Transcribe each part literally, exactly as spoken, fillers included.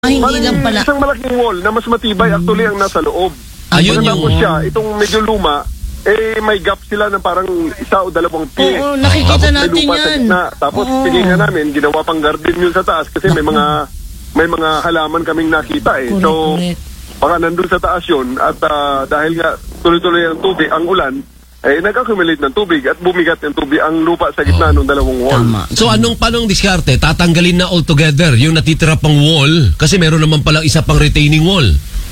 Ah, hindi Parang lang pala. isang malaking wall na mas matibay actually ang nasa loob. Ayun Pagkatapos yung- siya, itong medyo luma, eh may gap sila ng parang isa o dalawang pie. Oo, nakikita Tapos may natin lupa sa yan. gitna. Tapos Oo. tingin namin, ginawa pang garden yun sa taas kasi may mga may mga halaman kaming nakita eh. Correct, So, correct. baka nandun sa taas yun at ah, dahil nga tuloy-tuloy ang tubig, ang ulan, eh nag-accumulate ng tubig at bumigat ng tubig ang lupa sa gitna ng dalawang wall. Tama. So anong panong diskarte? Tatanggalin na altogether yung natitira pang wall kasi meron naman pala isa pang retaining wall.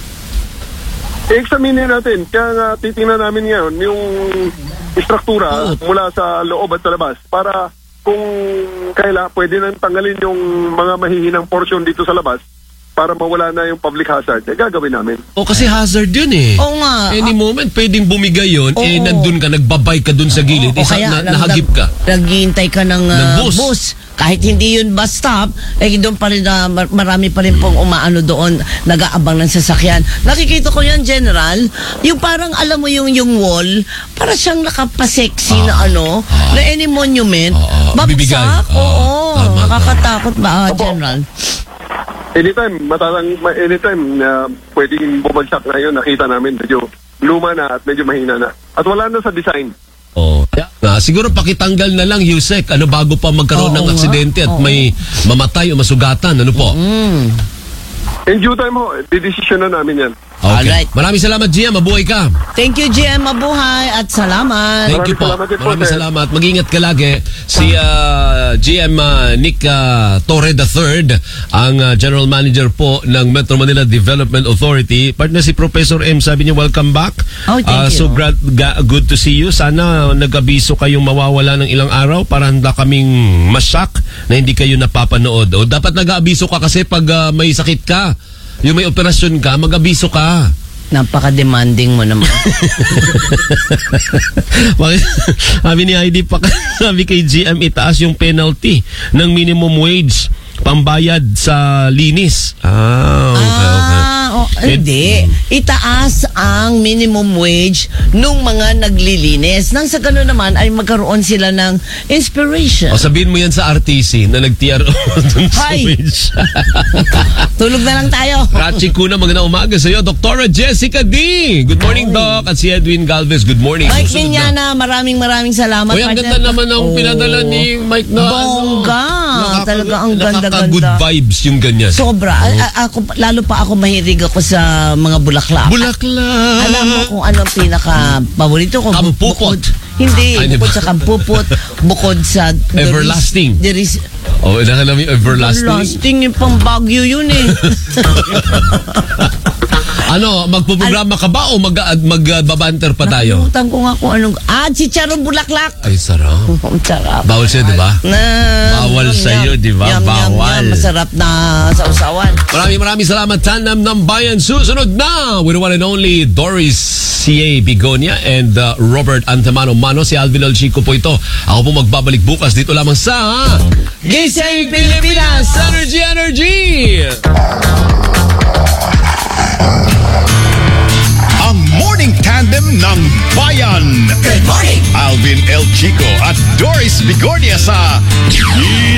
I-examine natin. Kaya nga titingnan namin ngayon yung struktura Oo. mula sa loob at sa labas para kung kaila pwede nang tanggalin yung mga mahihinang portion dito sa labas para mawala na yung public hazard. Eh, gagawin namin. O kasi hazard yun eh. Oo nga. Any moment pwedeng bumigay yun, eh Oo. nandun ka, nagbabay ka dun sa gilid, O isa, kaya na, nag- nahagip ka. Naghihintay ka ng, Ng ah, bus. bus. Kahit hindi yun bus stop, eh doon pa rin na mar- marami pa rin pong umaano doon, nag-aabang ng sasakyan. Nakikita ko yan, General, yung parang alam mo yung yung wall, para siyang nakapasexy na ano, na any monument, Ah, ah, bibigay. babagsak. Ah, Oo, tama, nakakatakot ba, ah, Opo. General? Anytime, matatang, ma- anytime na pwedeng bumagsak ngayon, nakita namin medyo luma na at medyo mahina na. At wala na sa design. Oh. Ah, siguro pakitanggal na lang, Yusek, ano bago pa magkaroon Oo ng nga. aksidente at Oo. may mamatay o masugatan, ano po? Mm. In due time ho, didesisyon na namin yan. Okay. Alright. Maraming salamat, Gia. Mabuhay ka. Thank you, G M. Mabuhay at salamat. Thank you po. Maraming salamat din po, Maraming sir. salamat. Mag-ingat ka lagi. Si uh, G M uh, Nick uh, Torre the third, ang uh, General Manager po ng Metro Manila Development Authority. Partner si Professor M, sabi niya, welcome back. Oh, thank Uh, you. So gra- ga- good to see you. Sana nag-abiso kayong mawawala ng ilang araw para handa kaming masyak na hindi kayo napapanood. O dapat nag-aabiso ka kasi pag uh, may sakit ka, yung may operasyon ka, mag-abiso ka. Napaka-demanding mo naman. Bakit? Sabi ni Heidi pa, sabi kay G M, itaas yung penalty ng minimum wage pambayad sa linis. Ah, okay, okay. Ah, oh, hindi. Itaas ang minimum wage nung mga naglilinis. Nang sa gano'n naman ay magkaroon sila ng inspiration. O sabihin mo yan sa R T C na nag-T R O dun sa Hi. wage. Tulog na lang tayo. Rachi Kuna, magandang umaga sa iyo. Doktora Jessica D. Good morning, Doc. At si Edwin Galvez, good morning. Mike Susunod na. Minyana, maraming maraming salamat. Uy, ang partner. ganda naman ng Oh. pinadala ni Mike na Bongga. Nakaka- Talaga ang ganda-ganda. Nakaka-good vibes yung ganyan. Sobra. A- a- ako, lalo pa ako mahilig ako sa mga bulaklak. Bulaklak. Alam mo kung ano ang pinaka-paborito ko? Kampupot. Bukod- Hindi. Ay, di ba? Bukod sa kampupot, bukod sa... there is- Everlasting. There is... Oh, inahalam yung everlasting. Everlasting yung pang Baguio yun eh. Ano, magpuprograma ka ba o mag magbabanter pa tayo? Nakalimutan ko nga kung anong... Ah, chicharon bulaklak. Ay, sarap. Ang sarap. Bawal siya, di ba? Na, Bawal yum, sa'yo, yum. di ba? Yum, yum, Bawal. yum. Masarap na sausawan. Maraming maraming salamat, Tanam ng Bayan. Susunod na with the one and only Doris C A Bigonia and uh, Robert Antamano Mano. Si Alvin Alchico po ito. Ako po magbabalik bukas dito lamang sa Gising Pilipinas! Energy Energy! Ang morning tandem ng bayan. Good morning! Alvin El Chico at Doris Bigornia sa